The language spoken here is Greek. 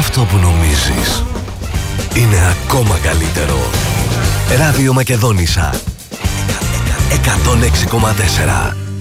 αυτό που νομίζεις είναι ακόμα καλύτερο. Ράδιο Μακεδόνισσα 106,4.